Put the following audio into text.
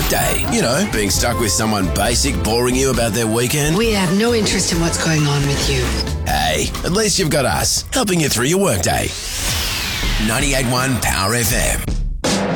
workday. You know, being stuck with someone basic boring you about their weekend. We have no interest in what's going on with you. Hey, at least you've got us helping you through your workday. 98.1 Power FM.